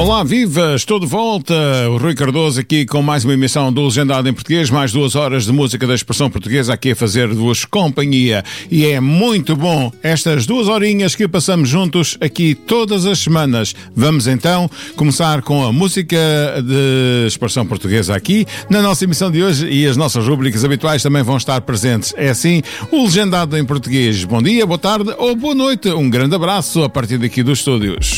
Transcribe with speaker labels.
Speaker 1: Olá, viva! Estou de volta. O Rui Cardoso aqui com mais uma emissão do Legendado em Português, mais 2 horas de música da expressão portuguesa aqui a fazer-vos companhia. E é muito bom estas 2 horinhas que passamos juntos aqui todas as semanas. Vamos então começar com a música de expressão portuguesa aqui na nossa emissão de hoje, e as nossas rubricas habituais também vão estar presentes. É assim, o Legendado em Português. Bom dia, boa tarde ou boa noite. Um grande abraço a partir daqui dos estúdios.